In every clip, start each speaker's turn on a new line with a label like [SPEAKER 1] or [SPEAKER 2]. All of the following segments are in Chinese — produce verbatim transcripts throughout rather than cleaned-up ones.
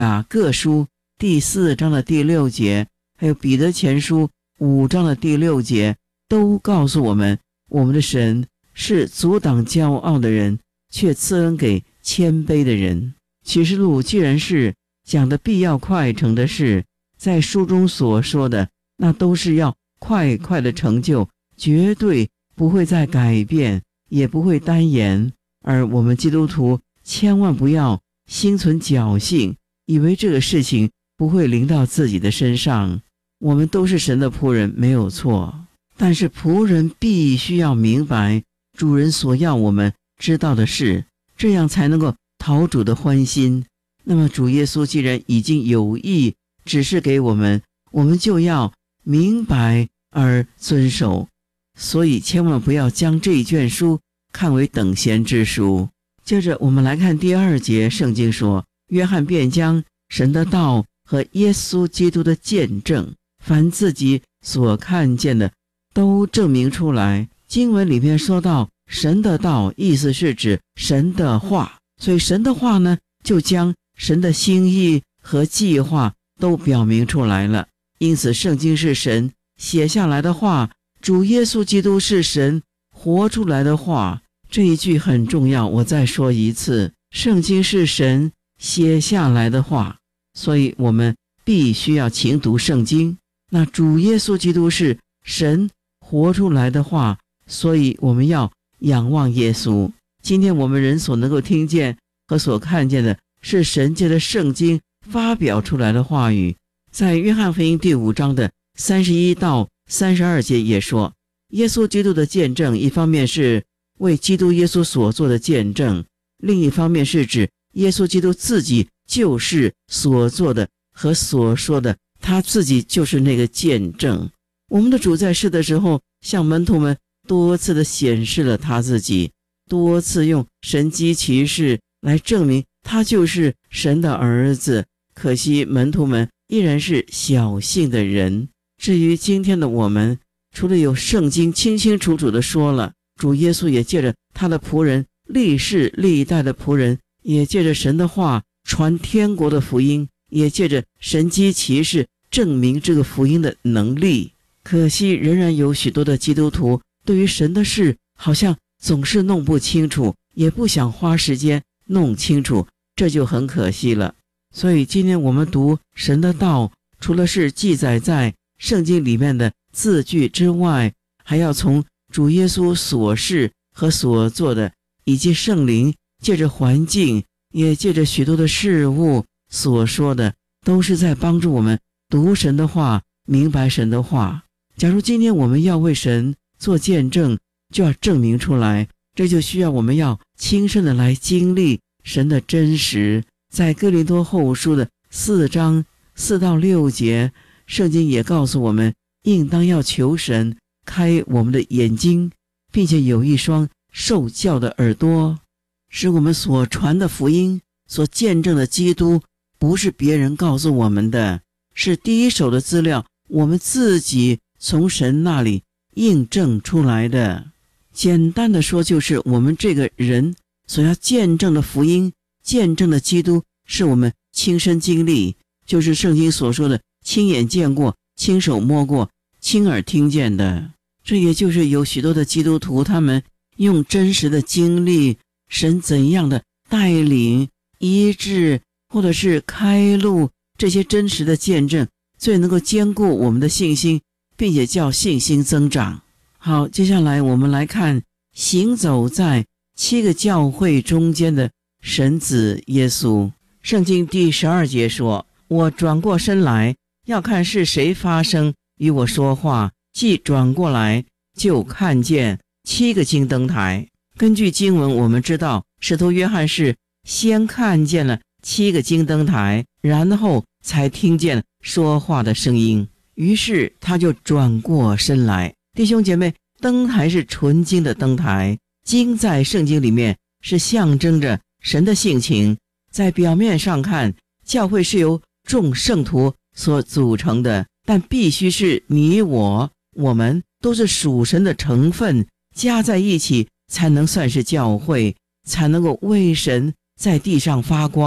[SPEAKER 1] 雅各书第四章的第六节，还有彼得前书五章的第六节，都告诉我们，我们的神是阻挡骄傲的人，却赐恩给谦卑的人。启示录既然是讲的必要快成的事，在书中所说的那都是要快快的成就，绝对不会再改变，也不会单言。而我们基督徒千万不要心存侥幸，以为这个事情不会临到自己的身上。我们都是神的仆人，没有错，但是仆人必须要明白主人所要我们知道的事，这样才能够讨主的欢心。那么主耶稣既然已经有意指示给我们，我们就要明白而遵守。所以千万不要将这一卷书看为等闲之书。接着我们来看第二节，圣经说，约翰便将神的道和耶稣基督的见证，凡自己所看见的都证明出来。经文里面说到神的道，意思是指神的话，所以神的话呢，就将神的心意和计划都表明出来了。因此圣经是神写下来的话，主耶稣基督是神活出来的话。这一句很重要，我再说一次，圣经是神写下来的话，所以我们必须要勤读圣经。那主耶稣基督是神活出来的话，所以我们要仰望耶稣。今天我们人所能够听见和所看见的，是神借着圣经发表出来的话语。在约翰福音第五章的三十一到三十二节也说，耶稣基督的见证，一方面是为基督耶稣所做的见证，另一方面是指耶稣基督自己就是所做的和所说的，他自己就是那个见证。我们的主在世的时候，向门徒们多次的显示了他自己，多次用神迹奇事来证明他就是神的儿子。可惜门徒们依然是小信的人。至于今天的我们，除了有圣经清清楚楚的说了，主耶稣也借着他的仆人，历世历代的仆人，也借着神的话传天国的福音，也借着神迹奇事证明这个福音的能力。可惜仍然有许多的基督徒对于神的事好像总是弄不清楚，也不想花时间弄清楚，这就很可惜了。所以今天我们读神的道，除了是记载在圣经里面的字句之外，还要从主耶稣所示和所做的，以及圣灵借着环境，也借着许多的事物所说的，都是在帮助我们读神的话，明白神的话。假如今天我们要为神做见证，就要证明出来，这就需要我们要亲身的来经历神的真实。在哥林多后书的四章四到六节，圣经也告诉我们，应当要求神开我们的眼睛，并且有一双受教的耳朵，使我们所传的福音，所见证的基督，不是别人告诉我们的，是第一手的资料，我们自己从神那里印证出来的。简单的说，就是我们这个人所要见证的福音，见证的基督，是我们亲身经历，就是圣经所说的亲眼见过，亲手摸过，亲耳听见的。这也就是有许多的基督徒，他们用真实的经历，神怎样的带领、医治，或者是开路，这些真实的见证，最能够坚固我们的信心，并且叫信心增长。好，接下来我们来看行走在七个教会中间的神子耶稣。圣经第十二节说，我转过身来，要看是谁发声与我说话，既转过来，就看见七个金灯台。根据经文我们知道，使徒约翰是先看见了七个金灯台，然后才听见说话的声音，于是他就转过身来。弟兄姐妹，灯台是纯金的灯台，金在圣经里面是象征着神的性情。在表面上看，教会是由众圣徒所组成的，但必须是你我，我们都是属神的成分加在一起，才能算是教会，才能够为神在地上发光，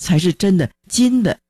[SPEAKER 1] 才是真的金的